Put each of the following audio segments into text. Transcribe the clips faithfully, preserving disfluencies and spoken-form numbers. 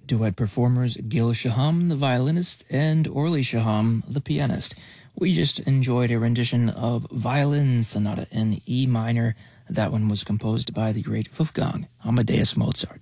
duet performers Gil Shaham, the violinist, and Orly Shaham, the pianist. We just enjoyed a rendition of Violin Sonata in E minor. That one was composed by the great Wolfgang Amadeus Mozart.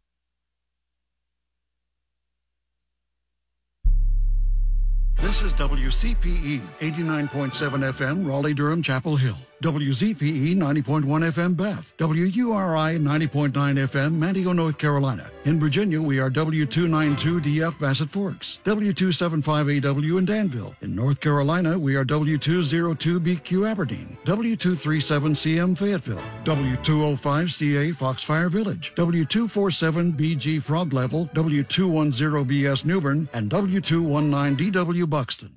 This is W C P E, eighty-nine point seven F M, Raleigh-Durham, Chapel Hill. W Z P E, ninety point one F M, Bath. W U R I, ninety point nine F M, Manteo, North Carolina. In Virginia, we are W two ninety-two D F, Bassett Forks. W two seventy-five A W in Danville. In North Carolina, we are W two oh two B Q, Aberdeen. W two thirty-seven C M, Fayetteville. W two oh five C A, Foxfire Village. W two forty-seven B G, Frog Level. W two ten B S, Newbern. And W two nineteen D W, Buxton.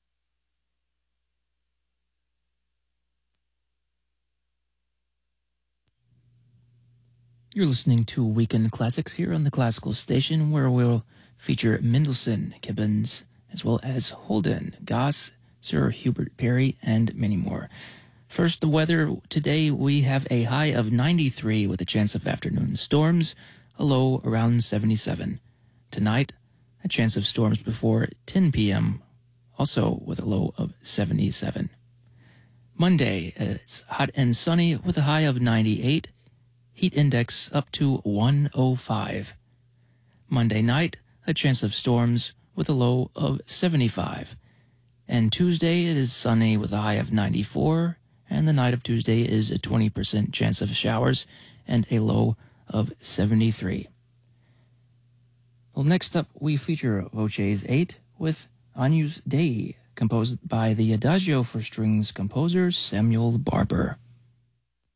You're listening to Weekend Classics here on the Classical Station, where we'll feature Mendelssohn, Gibbons, as well as Holden, Goss, Sir Hubert Parry, and many more. First, the weather. Today we have a high of ninety-three with a chance of afternoon storms, a low around seventy-seven. Tonight, a chance of storms before ten p.m., also with a low of seventy-seven. Monday, it's hot and sunny with a high of ninety-eight. Heat index up to one oh five. Monday night, a chance of storms with a low of seventy-five. And Tuesday, it is sunny with a high of ninety-four, and the night of Tuesday is a twenty percent chance of showers and a low of seventy-three. Well, next up, we feature Voces eight with Agnus Dei, composed by the Adagio for Strings composer Samuel Barber.